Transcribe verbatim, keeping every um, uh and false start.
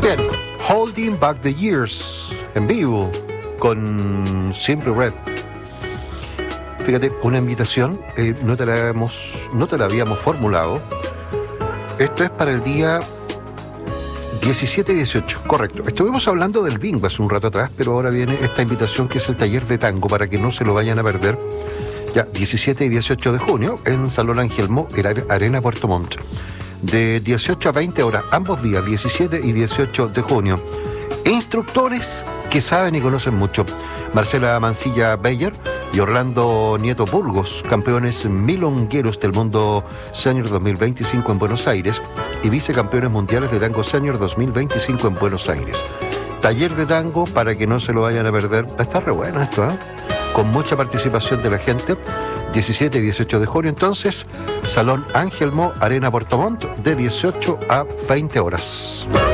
Bien, Holding Back the Years, en vivo, con Simply Red. Fíjate, una invitación, eh, no, te la hemos, no te la habíamos formulado. Esto es para el día diecisiete y dieciocho, correcto. Estuvimos hablando del bingo hace un rato atrás, pero ahora viene esta invitación que es el taller de tango, para que no se lo vayan a perder. Ya, diecisiete y dieciocho de junio, en Salón Angelmo, en Arena Puerto Montt. De dieciocho a veinte horas, ambos días, diecisiete y dieciocho de junio. Instructores que saben y conocen mucho. Marcela Mancilla Beyer y Orlando Nieto Burgos, campeones milongueros del mundo senior dos mil veinticinco en Buenos Aires y vicecampeones mundiales de tango senior dos mil veinticinco en Buenos Aires. Taller de tango para que no se lo vayan a perder. Está re bueno esto, ¿eh? Con mucha participación de la gente. diecisiete y dieciocho de junio, entonces, Salón Angelmo, Arena Puerto Montt, de dieciocho a veinte horas.